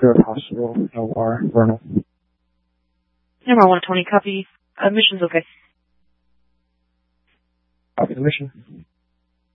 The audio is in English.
Clear Hospital, OR, Vernal. MR 120, copy. Admission's okay. Copy the mission.